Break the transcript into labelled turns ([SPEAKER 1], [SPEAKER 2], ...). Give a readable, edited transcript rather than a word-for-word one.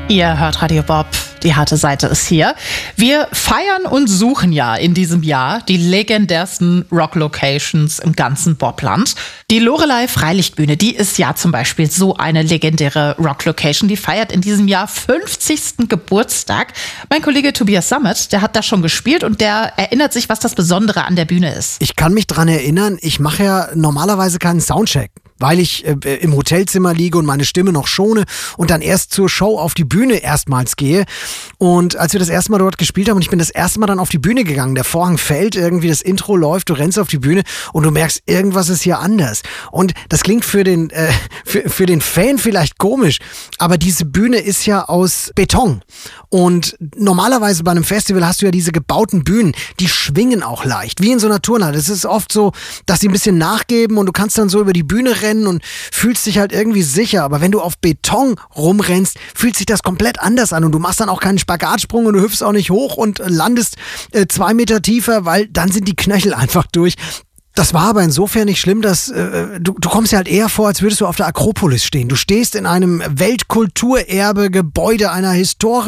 [SPEAKER 1] Ihr hört Radio Bob, die harte Seite ist hier. Wir feiern und suchen ja in diesem Jahr die legendärsten Rock-Locations im ganzen Bobland. Die Loreley Freilichtbühne, die ist ja zum Beispiel so eine legendäre Rock-Location. Die feiert in diesem Jahr 50. Geburtstag. Mein Kollege Tobias Sammet, der hat da schon gespielt und der erinnert sich, was das Besondere an der Bühne ist.
[SPEAKER 2] Ich kann mich dran erinnern, ich mache ja normalerweise keinen Soundcheck, weil ich im Hotelzimmer liege und meine Stimme noch schone und dann erst zur Show auf die Bühne erstmals gehe. Und als wir das erste Mal dort gespielt haben und ich bin das erste Mal dann auf die Bühne gegangen, der Vorhang fällt, irgendwie das Intro läuft, du rennst auf die Bühne und du merkst, irgendwas ist hier anders. Und das klingt für den Fan vielleicht komisch, aber diese Bühne ist ja aus Beton. Und normalerweise bei einem Festival hast du ja diese gebauten Bühnen, die schwingen auch leicht, wie in so einer Turnhalle. Es ist oft so, dass sie ein bisschen nachgeben und du kannst dann so über die Bühne rennen und fühlst dich halt irgendwie sicher. Aber wenn du auf Beton rumrennst, fühlt sich das komplett anders an und du machst dann auch keinen Spagatsprung und du hüpfst auch nicht hoch und landest 2 Meter tiefer, weil dann sind die Knöchel einfach durch. Das war aber insofern nicht schlimm, dass du kommst ja halt eher vor, als würdest du auf der Akropolis stehen. Du stehst in einem Weltkulturerbe-Gebäude einer historischen